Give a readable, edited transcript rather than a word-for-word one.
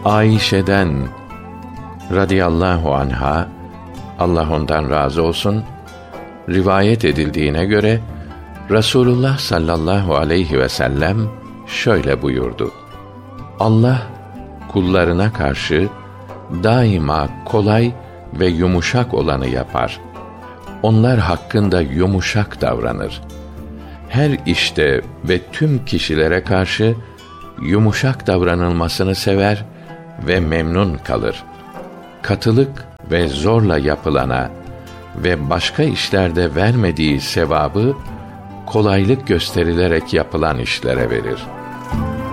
Ayşe'den radıyallahu anha, Allah ondan razı olsun, rivayet edildiğine göre Resulullah sallallahu aleyhi ve sellem şöyle buyurdu: Allah kullarına karşı daima kolay ve yumuşak olanı yapar. Onlar hakkında yumuşak davranır. Her işte ve tüm kişilere karşı yumuşak davranılmasını sever ve memnun kalır. Katılık ve zorla yapılana ve başka işlerde vermediği sevabı kolaylık gösterilerek yapılan işlere verir.